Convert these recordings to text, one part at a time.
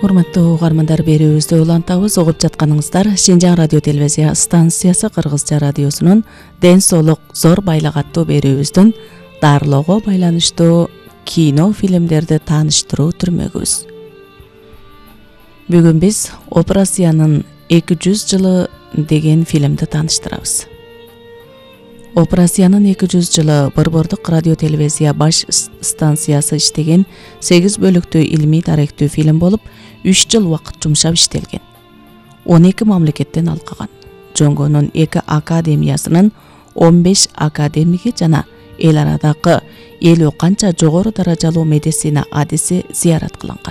Урматтуу угармандар, берүүбүздү улантабыз. Угуп жатканыңыздар Шинжаң радио телевизия станциясы Кыргызча радиосунун Ден соолук зор байлык аттуу берүүбүздүн дарылоого байланыштуу кино фильмдерди тааныштыруу түрмөгүбүз. Бүгүн биз Операциянын 200 жылы деген фильмди тааныштырабыз. Операциянын 200 жылы Борбордук радио телевизия баш станциясы иштеген 8 бөлүктүү илмий тарыхтуу фильм болуп, 3 жыл убакыт жумшап иштелген. 12 мамлекеттен алкаган. Жоңгонун 2 академиясынын 15 академиги жана эл арадагы 50 канча жогору даражалуу медицина адиси зыярат кылынган.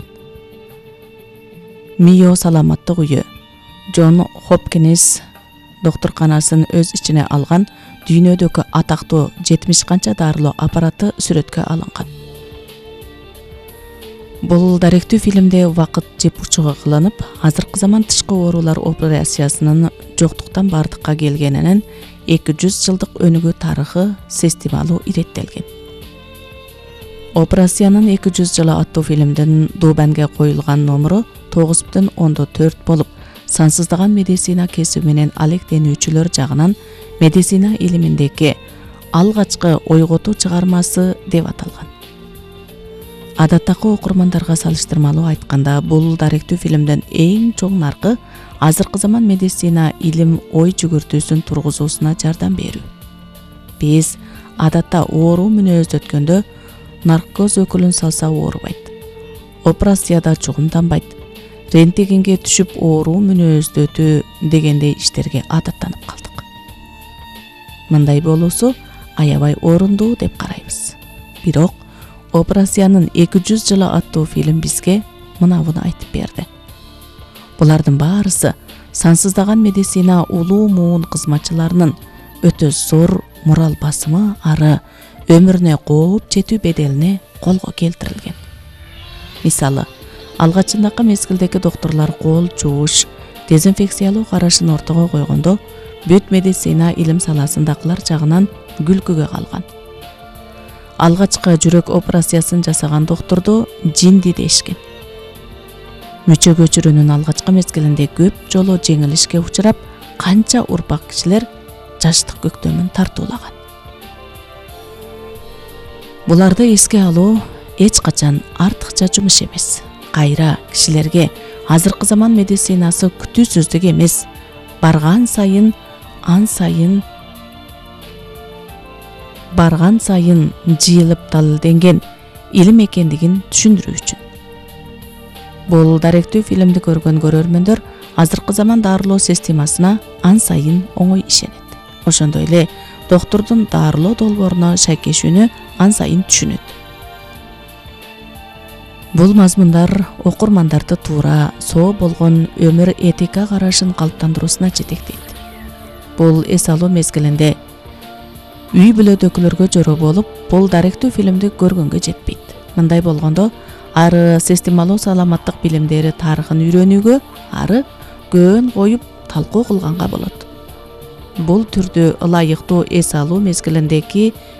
Мио саламаттык үйү, Джон Хопкинс доктурканасын өз ичине алган дүйнөдөгү атактуу 70 канча дарылоо аппараты сүрөткө алынган. Бул даректүү фильмде вакыт жеп учуга кылынып, азыркы заман тышкы оорулар операциясынын жоктуктан бардыкка келгенинин 200 жылдык өнүгүү тарыхы системалуу иреттелген. Операциянын 200 жылы аттуу фильмдин Дубанге коюлган номуру 9,4 болуп, сансыздаган медицина кесиби менен алектенүүчүлөр жагынан медицина илиминдеги алгачкы ойготуу чыгармасы деп аталган. Адаттагы окурмандарга салыштырмалуу айтканда, бул даректүү фильмден эң чоң наркы азыркы заман медицина илим ой жүгүртүүсүн тургузуусуна жардам берүү. Биз адатта оору мүнөздөткөндө наркоз өкүлүн салса оорубайт, операцияда чугумданбайт, рентгенге түшүп оору мүнөздөтүү дегендей иштерге адаттанып калдык. Мындай болуусу аябай орундуу деп карайбыз. Бирок Операциянын 200 жылы аттуу фильм бизге мынабуну айтып берди. Булардын баарысы сансыздаган медицина улуу муун кызматчыларынын өтө зор морал басымы ары өмүрүнө кооп жетүү беделине колго келтирилген. Мисалы, алгачындагы мезгилдеги доктурлар кол жууш, дезинфекциялоо карашын ортого койгондо бүт медицина илим саласындагылар жагынан күлкүгө калган. Алгачкы жүрөк операциясын жасаган доктурду жинди дешкен. Мүчө көчүрүүнүн алгачкы мезгилинде көп жолу жеңилишке учурап, канча урпак кишилер жаштык көктөмүн тартуулаган. Буларды эске алуу эч качан артыкча жумуш эмес. Кайра кишилерге азыркы заман медицинасы күтүүсүздүк эмес, барган сайын жыйылып далилденген илим экендигин түшүндүрүү үчүн. Бул даректүү фильмди көргөн көрөрмөндөр азыркы заман дарылоо системасына ан сайын оңой ишенет. Ошондой эле доктурдун дарылоо долбооруна шайкешүүнү ан сайын түшүнөт. Бул мазмундар окурмандарды туура, соо болгон өмүр этика карашын калыптандыруусуна жетектейт. Бул эс алуу мезгилинде үй бүлөдөгүлөргө жороо болуп, бул даректүү фильмди көргөнгө жетпейт. Мындай болгондо ары системалуу саламаттык билимдери тарыхын үйрөнүүгө, ары көөн коюп талкуу кылганга болот. Бул түрдүү ылайыктуу эс алуу мезгилиндеги